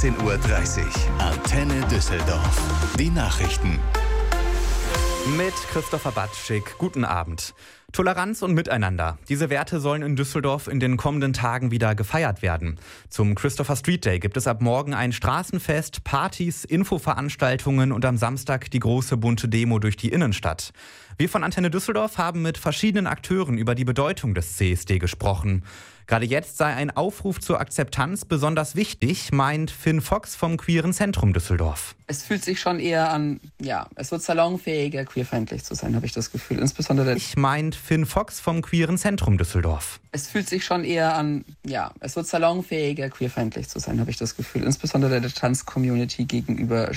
10:30 Uhr. Antenne Düsseldorf. Die Nachrichten. Mit Christopher Batschik. Guten Abend. Toleranz und Miteinander. Diese Werte sollen in Düsseldorf in den kommenden Tagen wieder gefeiert werden. Zum Christopher Street Day gibt es ab morgen ein Straßenfest, Partys, Infoveranstaltungen und am Samstag die große bunte Demo durch die Innenstadt. Wir von Antenne Düsseldorf haben mit verschiedenen Akteuren über die Bedeutung des CSD gesprochen. Gerade jetzt sei ein Aufruf zur Akzeptanz besonders wichtig, meint Finn Fox vom Queeren Zentrum Düsseldorf. Es fühlt sich schon eher an, es wird salonfähiger, queerfeindlich zu sein, habe ich das Gefühl. Insbesondere meint Finn Fox vom Queeren Zentrum Düsseldorf. Es fühlt sich schon eher an, es wird salonfähiger, queerfeindlich zu sein, habe ich das Gefühl. Insbesondere der Trans-Community gegenüber